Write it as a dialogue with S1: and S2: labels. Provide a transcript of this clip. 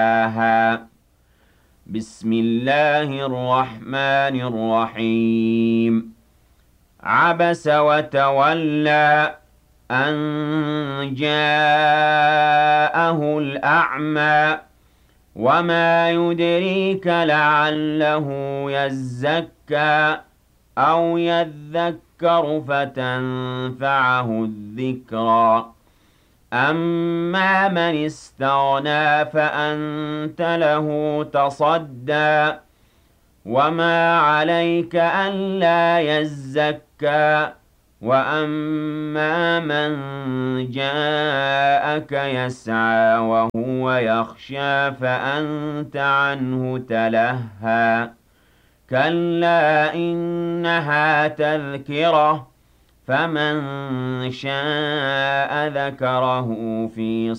S1: بسم الله الرحمن الرحيم عبس وتولى أن جاءه الأعمى وما يدريك لعله يزكى أو يذكر فتنفعه الذكرى أما من استغنى فأنت له تصدى وما عليك ألا يزكى وأما من جاءك يسعى وهو يخشى فأنت عنه تلهى كلا إنها تذكرة فمن شاء ذكره في